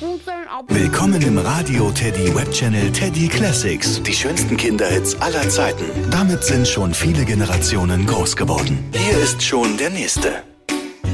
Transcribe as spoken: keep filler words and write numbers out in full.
gut sein, aber... Willkommen im Radio Teddy Webchannel Teddy Classics. Die schönsten Kinderhits aller Zeiten. Damit sind schon viele Generationen groß geworden. Hier ist schon der nächste.